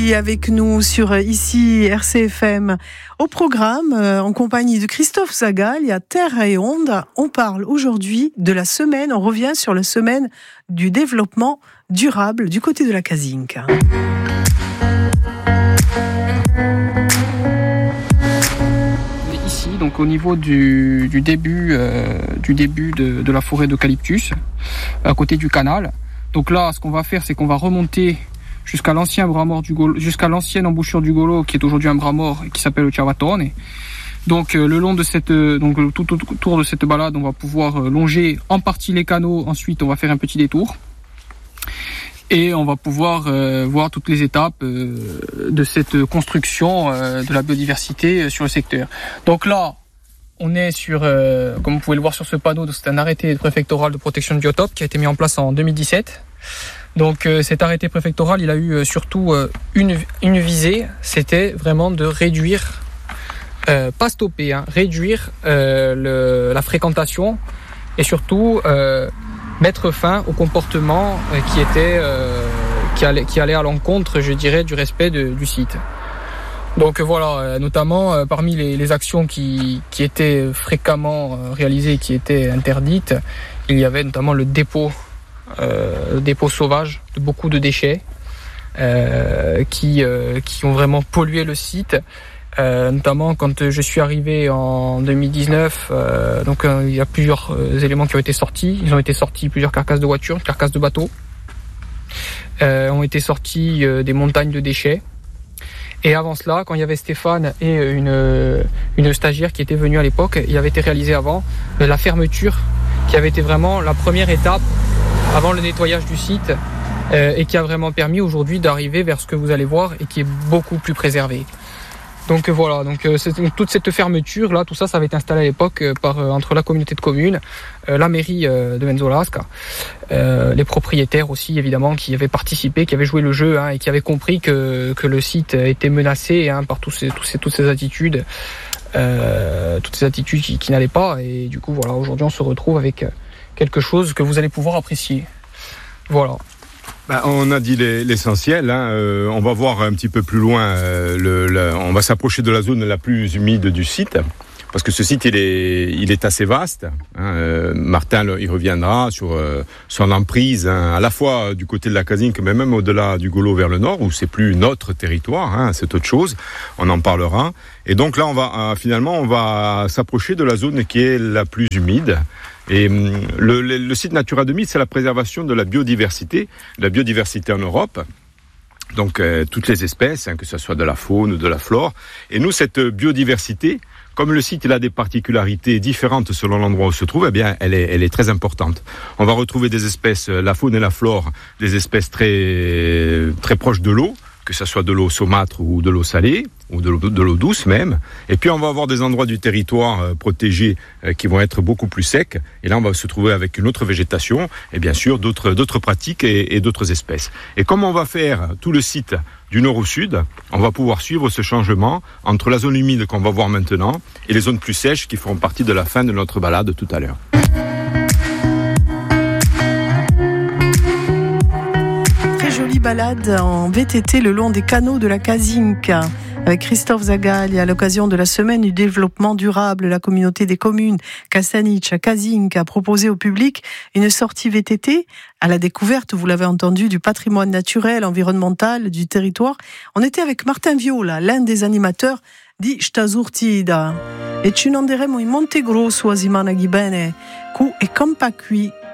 Joly avec nous sur ici RCFM. Au programme, en compagnie de Christophe Zagalia, Terre et Onde, on parle aujourd'hui de la semaine, on revient sur la semaine du développement durable du côté de la Kazinka. Ici, donc au niveau du début de la forêt d'eucalyptus, à côté du canal. Donc là, ce qu'on va faire, c'est qu'on va remonter jusqu'à l'ancien bras mort du Golo, jusqu'à l'ancienne embouchure du Golo, qui est aujourd'hui un bras mort et qui s'appelle le Ciavatone. Donc le long de tout autour de cette balade, on va pouvoir longer en partie les canaux. Ensuite, on va faire un petit détour et on va pouvoir voir toutes les étapes de cette construction de la biodiversité sur le secteur. Donc là, on est sur, comme vous pouvez le voir sur ce panneau, c'est un arrêté préfectoral de protection de biotope qui a été mis en place en 2017. Donc cet arrêté préfectoral, il a eu surtout une visée, c'était vraiment de réduire, pas stopper, réduire la fréquentation et surtout mettre fin au comportement qui allait à l'encontre, je dirais, du respect du site. Donc voilà, notamment parmi les actions qui étaient fréquemment réalisées et qui étaient interdites, il y avait notamment le dépôt sauvage de beaucoup de déchets qui ont vraiment pollué le site. Notamment quand je suis arrivé en 2019, donc il y a plusieurs éléments qui ont été sortis. Ils ont été sortis plusieurs carcasses de voitures, carcasses de bateaux. Ont été sortis des montagnes de déchets. Et avant cela, quand il y avait Stéphane et une stagiaire qui était venue à l'époque, il avait été réalisé avant la fermeture, qui avait été vraiment la première étape avant le nettoyage du site et qui a vraiment permis aujourd'hui d'arriver vers ce que vous allez voir et qui est beaucoup plus préservé. Donc voilà, toute cette fermeture là, tout ça avait été installé à l'époque entre la communauté de communes, la mairie de Menzolasca, les propriétaires aussi évidemment qui avaient participé, qui avaient joué le jeu et qui avaient compris que le site était menacé par toutes ces attitudes, qui n'allaient pas, et du coup voilà, aujourd'hui on se retrouve avec quelque chose que vous allez pouvoir apprécier. Voilà. On a dit l'essentiel. On va voir un petit peu plus loin. On va s'approcher de la zone la plus humide du site, parce que ce site il est assez vaste. Martin il reviendra sur son emprise, à la fois du côté de la Kazinka, mais même au-delà du Golo vers le nord, où c'est plus notre territoire. C'est autre chose. On en parlera. Et donc là, on va s'approcher de la zone qui est la plus humide. Et le site Natura 2000, c'est la préservation de la biodiversité en Europe. Donc toutes les espèces, que ce soit de la faune ou de la flore. Et nous, cette biodiversité, comme le site il a des particularités différentes selon l'endroit où il se trouve, eh bien, elle est très importante. On va retrouver des espèces, la faune et la flore, des espèces très très proches de l'eau, que ce soit de l'eau saumâtre ou de l'eau salée, ou de l'eau douce même. Et puis on va avoir des endroits du territoire protégés qui vont être beaucoup plus secs. Et là, on va se trouver avec une autre végétation et bien sûr d'autres pratiques et d'autres espèces. Et comme on va faire tout le site du nord au sud, on va pouvoir suivre ce changement entre la zone humide qu'on va voir maintenant et les zones plus sèches qui feront partie de la fin de notre balade tout à l'heure. Balade en VTT le long des canaux de la Kazinka avec Christophe Zagalia à l'occasion de la semaine du développement durable. La communauté des communes Kasanica Kazinka a proposé au public une sortie VTT à la découverte, vous l'avez entendu, du patrimoine naturel, environnemental du territoire. On était avec Martin Viola, l'un des animateurs di Stazurtida. E ci non diremo in Monte Grosso a Simana Ghibene, cu e campa qui